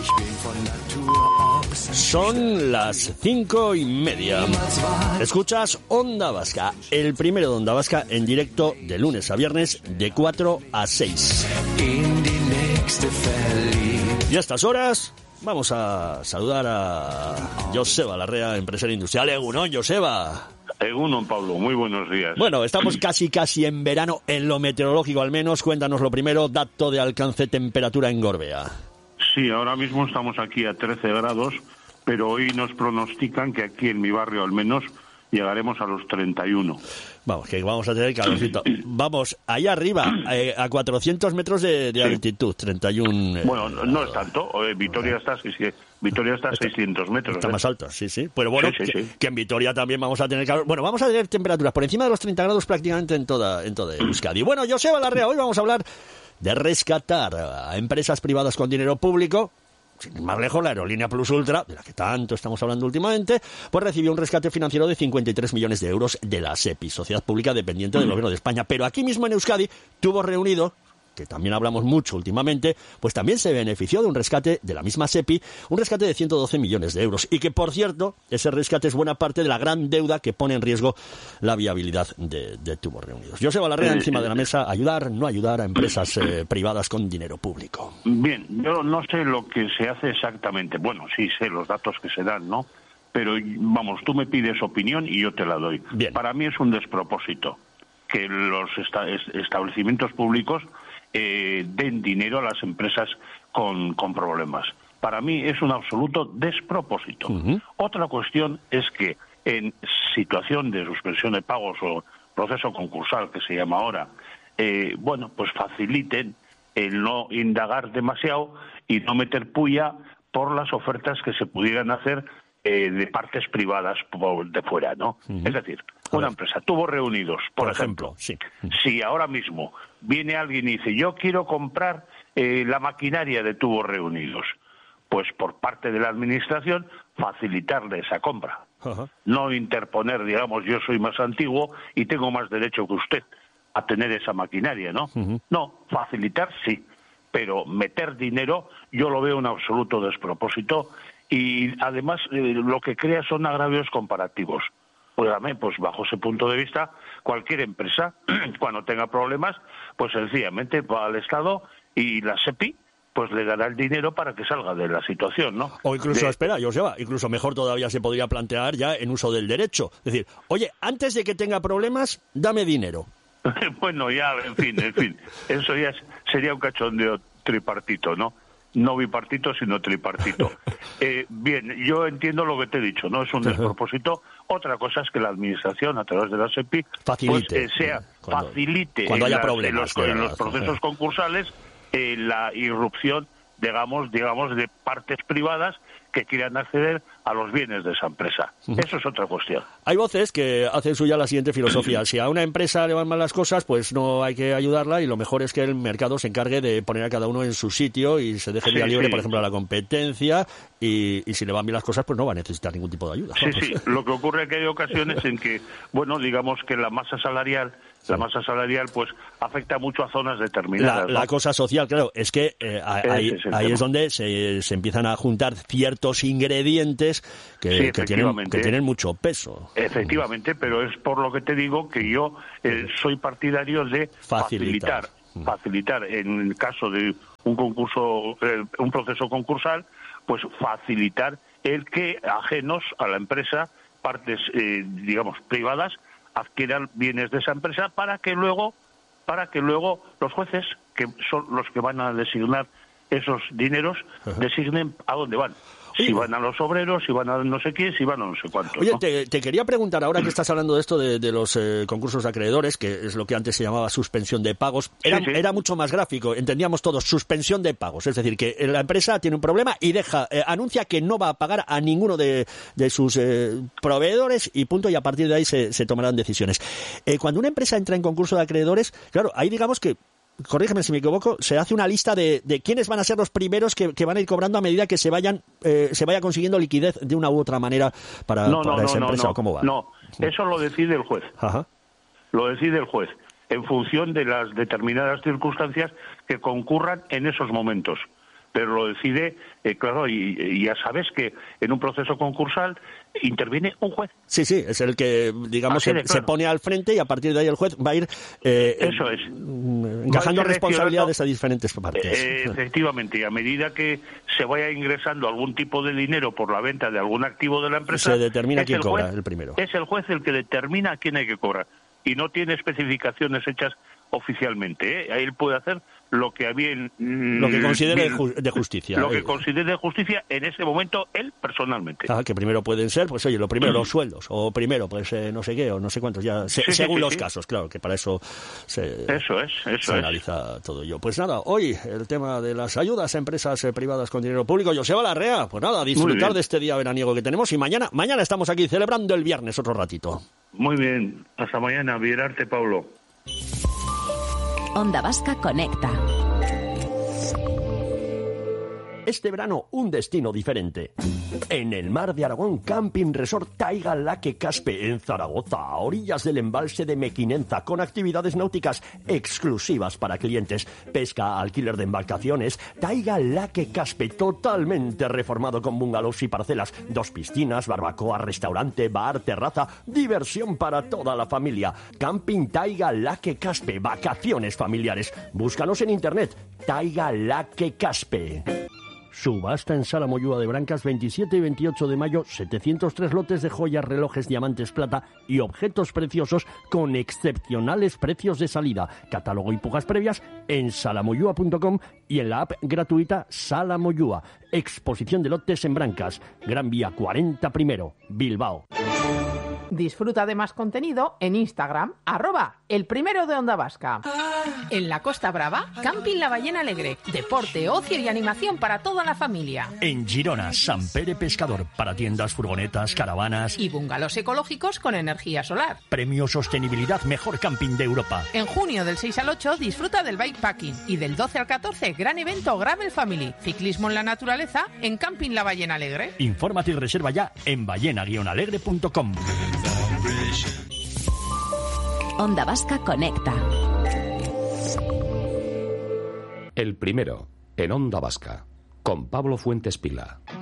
Son las 5:30. Escuchas Onda Vasca, el primero de Onda Vasca en directo de lunes a viernes de 4 a 6. Y a estas horas vamos a saludar a Joseba Larrea, empresario industrial. Egunon, Joseba. Egunon, Pablo, muy buenos días. Bueno, estamos casi en verano, en lo meteorológico al menos. Cuéntanos lo primero, dato de alcance, temperatura en Gorbea. Sí, ahora mismo estamos aquí a 13 grados, pero hoy nos pronostican que aquí en mi barrio al menos llegaremos a los 31. Vamos, que vamos a tener calorcito. Vamos, allá arriba, a 400 metros de altitud, 31... Bueno, no es tanto. Vitoria está a 600 metros. Está más alto, sí. Pero bueno, sí. Que en Vitoria también vamos a tener calor. Bueno, vamos a tener temperaturas por encima de los 30 grados prácticamente en toda Euskadi. Bueno, Joseba Larrea, hoy vamos a hablar de rescatar a empresas privadas con dinero público. Sin ir más lejos, la aerolínea Plus Ultra, de la que tanto estamos hablando últimamente, pues recibió un rescate financiero de 53 millones de euros de la SEPI, Sociedad Pública Dependiente del Gobierno de España. Pero aquí mismo en Euskadi tuvo reunido, que también hablamos mucho últimamente, pues también se benefició de un rescate de la misma SEPI, un rescate de 112 millones de euros. Y que, por cierto, ese rescate es buena parte de la gran deuda que pone en riesgo la viabilidad de Tubos Reunidos. Joseba Larrea, encima de la mesa, ayudar, no ayudar a empresas privadas con dinero público. Bien, yo no sé lo que se hace exactamente. Bueno, sí sé los datos que se dan, ¿no? Pero, vamos, tú me pides opinión y yo te la doy. Bien. Para mí es un despropósito que los establecimientos públicos den dinero a las empresas con problemas. Para mí es un absoluto despropósito. Uh-huh. Otra cuestión es que en situación de suspensión de pagos o proceso concursal, que se llama ahora, pues faciliten el no indagar demasiado y no meter puya por las ofertas que se pudieran hacer de partes privadas de fuera, ¿no? Uh-huh. Es decir, una empresa, Tubos Reunidos, por ejemplo, sí. Si ahora mismo viene alguien y dice, yo quiero comprar la maquinaria de Tubos Reunidos, pues por parte de la administración facilitarle esa compra. Uh-huh. No interponer, digamos, yo soy más antiguo y tengo más derecho que usted a tener esa maquinaria, ¿no? Uh-huh. No, facilitar sí, pero meter dinero yo lo veo un absoluto despropósito y además lo que crea son agravios comparativos. Pues bajo ese punto de vista, cualquier empresa, cuando tenga problemas, pues sencillamente va al Estado y la SEPI pues le dará el dinero para que salga de la situación, ¿no? O incluso, Joseba, incluso mejor todavía se podría plantear ya en uso del derecho. Es decir, oye, antes de que tenga problemas, dame dinero. Bueno, ya, en fin, eso ya sería un cachondeo tripartito, ¿no? No bipartito, sino tripartito. Bien, yo entiendo lo que te he dicho, ¿no? Es un despropósito. Otra cosa es que la Administración, a través de la SEPI, facilite cuando haya problemas en los procesos concursales la irrupción, digamos, de partes privadas que quieran acceder a los bienes de esa empresa. Uh-huh. Eso es otra cuestión. Hay voces que hacen suya la siguiente filosofía. Si a una empresa le van mal las cosas, pues no hay que ayudarla y lo mejor es que el mercado se encargue de poner a cada uno en su sitio y se deje vía libre, por ejemplo, a la competencia y si le van bien las cosas, pues no va a necesitar ningún tipo de ayuda. Sí. Lo que ocurre es que hay ocasiones en que, bueno, digamos que la masa salarial pues afecta mucho a zonas determinadas. La cosa social, claro, es que ahí es donde se empiezan a juntar ciertos ingredientes que tienen mucho peso. Efectivamente, pero es por lo que te digo que yo soy partidario de facilitar en el caso de un concurso, un proceso concursal, pues facilitar el que ajenos a la empresa, partes, digamos, privadas, adquieran bienes de esa empresa para que luego los jueces, que son los que van a designar esos dineros, designen a dónde van. Si van a los obreros, si van a no sé quién, si van a no sé cuántos. Oye, ¿no? te quería preguntar, ahora que estás hablando de esto de los concursos de acreedores, que es lo que antes se llamaba suspensión de pagos, era mucho más gráfico, entendíamos todos, suspensión de pagos, es decir, que la empresa tiene un problema y anuncia que no va a pagar a ninguno de sus proveedores y punto, y a partir de ahí se tomarán decisiones. Cuando una empresa entra en concurso de acreedores, claro, ahí digamos que, corrígeme si me equivoco, se hace una lista de quiénes van a ser los primeros que van a ir cobrando a medida que se vaya consiguiendo liquidez de una u otra manera para esa empresa. ¿Cómo va? No, eso lo decide el juez. Ajá. Lo decide el juez en función de las determinadas circunstancias que concurran en esos momentos. pero lo decide, claro, y ya sabes que en un proceso concursal interviene un juez. Sí, es el que, digamos, se pone al frente y a partir de ahí el juez va a ir eso es, encajando responsabilidades a diferentes partes. Efectivamente, y a medida que se vaya ingresando algún tipo de dinero por la venta de algún activo de la empresa, se determina quién cobra el primero. Es el juez el que determina a quién hay que cobrar y no tiene especificaciones hechas oficialmente. Él puede hacer lo que lo que considere de justicia. Lo que considere de justicia en ese momento él personalmente. Que primero pueden ser, pues oye, lo primero los sueldos, o primero pues no sé qué, o no sé cuántos, ya según los casos, claro, que para eso se analiza todo ello. Pues nada, hoy el tema de las ayudas a empresas privadas con dinero público. Joseba Larrea, pues nada, disfrutar de este día veraniego que tenemos y mañana estamos aquí celebrando el viernes otro ratito. Muy bien, hasta mañana, Vierarte, Pablo. Onda Vasca Conecta. Este verano, un destino diferente. En el mar de Aragón, Camping Resort Taiga Laque Caspe, en Zaragoza, a orillas del embalse de Mequinenza, con actividades náuticas exclusivas para clientes, pesca, alquiler de embarcaciones. Taiga Laque Caspe, totalmente reformado con bungalows y parcelas, 2 piscinas, barbacoa, restaurante, bar, terraza, diversión para toda la familia. Camping Taiga Laque Caspe, vacaciones familiares. Búscanos en internet, Taiga Laque Caspe. Subasta en Sala Moyúa de Brancas, 27 y 28 de mayo, 703 lotes de joyas, relojes, diamantes, plata y objetos preciosos con excepcionales precios de salida. Catálogo y pujas previas en salamoyúa.com y en la app gratuita Sala Moyúa. Exposición de lotes en Brancas, Gran Vía 40 primero, Bilbao. Disfruta de más contenido en Instagram, @elprimero de Onda Vasca. En la Costa Brava, Camping La Ballena Alegre. Deporte, ocio y animación para toda la familia. En Girona, Sant Pere Pescador, para tiendas, furgonetas, caravanas y bungalows ecológicos con energía solar. Premio Sostenibilidad Mejor Camping de Europa. En junio del 6 al 8 disfruta del bikepacking y del 12 al 14 gran evento Gravel Family. Ciclismo en la naturaleza en Camping La Ballena Alegre. Infórmate y reserva ya en ballena-alegre.com. Onda Vasca Conecta. El primero, en Onda Vasca, con Pablo Fuentes Pila.